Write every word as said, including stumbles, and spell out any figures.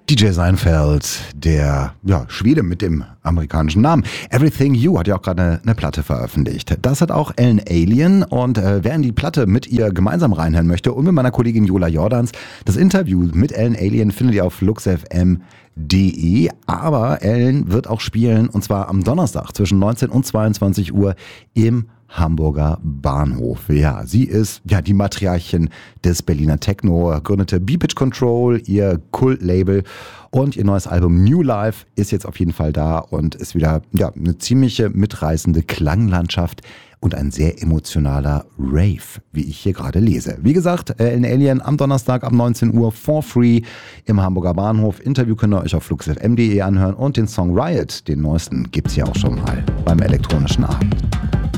D J Seinfeld, der ja, Schwede mit dem amerikanischen Namen. Everything You hat ja auch gerade eine, eine Platte veröffentlicht. Das hat auch Ellen Allien und äh, wer in die Platte mit ihr gemeinsam reinhören möchte und mit meiner Kollegin Jola Jordans, das Interview mit Ellen Allien findet ihr auf luxfm punkt de. Aber Ellen wird auch spielen und zwar am Donnerstag zwischen neunzehn und zweiundzwanzig Uhr im Hamburger Bahnhof. Ja, sie ist ja die Matriarchin des Berliner Techno, gründete B-Pitch Control, ihr Kult-Label, und ihr neues Album New Life ist jetzt auf jeden Fall da und ist wieder ja, eine ziemliche mitreißende Klanglandschaft und ein sehr emotionaler Rave, wie ich hier gerade lese. Wie gesagt, Ellen Allien am Donnerstag ab neunzehn Uhr for free im Hamburger Bahnhof. Interview könnt ihr euch auf luxfm punkt de anhören und den Song Riot, den neuesten, gibt's ja auch schon mal beim elektronischen Abend.